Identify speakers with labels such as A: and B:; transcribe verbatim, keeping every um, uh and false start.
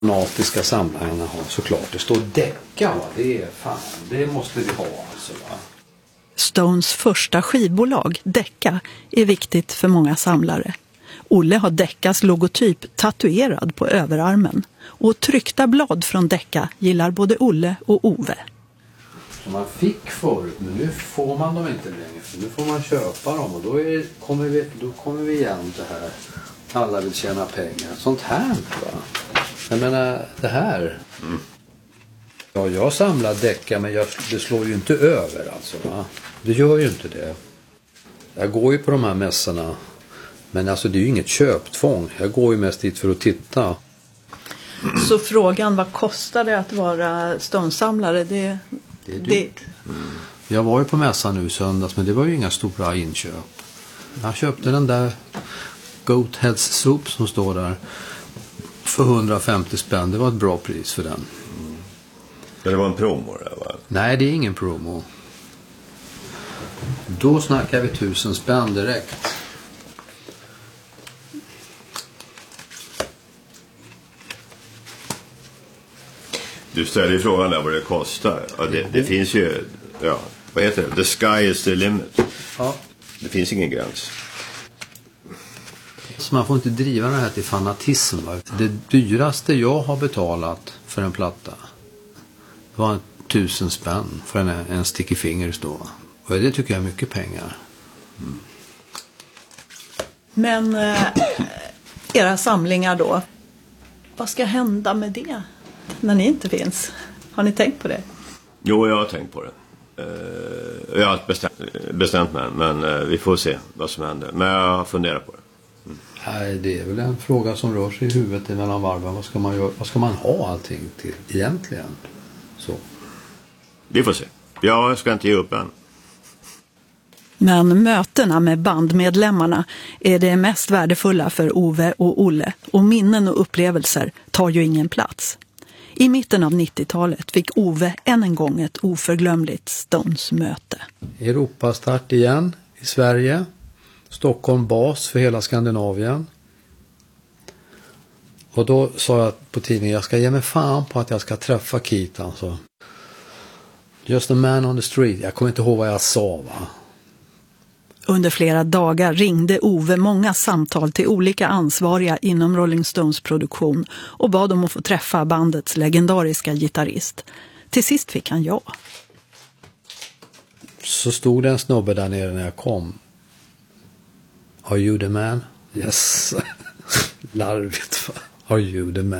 A: Fanatiska samlarna har såklart. Det står Decca, va? Det är fan, det måste vi ha alltså, va?
B: Stones första skivbolag, Decca, är viktigt för många samlare. Olle har Deccas logotyp tatuerad på överarmen. Och tryckta blad från Decca gillar både Olle och Ove.
A: Som man fick förut, men nu får man dem inte längre. För nu får man köpa dem och då, är, kommer, vi, då kommer vi igen det här. Alla vill tjäna pengar. Sånt här, va? Jag menar, det här. Mm. Ja, jag samlar Decca, men jag, det slår ju inte över alltså, va? Det gör ju inte det. Jag går ju på de här mässorna. Men alltså det är ju inget köptvång. Jag går ju mest dit för att titta.
B: Så frågan, vad kostar det att vara Stones-samlare? Det,
A: det är dyrt. Det... Mm. Jag var ju på mässan nu söndags, men det var ju inga stora inköp. Jag köpte den där Goat Heads Soup som står där för hundrafemtio spänn. Det var ett bra pris för den.
C: Mm. Det var en promo där, va?
A: Nej, det är ingen promo. Då snackar vi tusen spänn direkt.
C: Du ställer ju frågan där vad det kostar. Ja, det, det finns ju, ja, vad heter det? The sky is the limit.
A: Ja.
C: Det finns ingen gräns.
A: Så man får inte driva det här till fanatism. Det dyraste jag har betalat för en platta var tusen spänn för en, en Sticky Fingers då. Och det tycker jag är mycket pengar. Mm.
B: Men eh, era samlingar då, vad ska hända med det när ni inte finns? Har ni tänkt på det?
C: Jo, jag har tänkt på det. Uh, jag har bestämt, bestämt mig, men uh, vi får se vad som händer. Men jag har funderat på det. Mm.
A: Nej, det är väl en fråga som rör sig i huvudet mellan varven. Vad ska man göra? Vad ska man ha allting till egentligen? Så.
C: Vi får se. Jag ska inte ge upp än.
B: Men mötena med bandmedlemmarna är det mest värdefulla för Ove och Olle. Och minnen och upplevelser tar ju ingen plats. I mitten av nittiotalet fick Ove än en gång ett oförglömligt Stones-möte.
A: Europastart igen i Sverige. Stockholm bas för hela Skandinavien. Och då sa jag på tidningen, jag ska ge mig fan på att jag ska träffa Keith. Alltså. Just a man on the street. Jag kommer inte ihåg vad jag sa, va?
B: Under flera dagar ringde Ove många samtal till olika ansvariga inom Rolling Stones produktion och bad dem att få träffa bandets legendariska gitarrist. Till sist fick han ja.
A: Så stod det en snubbe där nere när jag kom. Are you the man? Yes. Larvigt, va? Are you the man?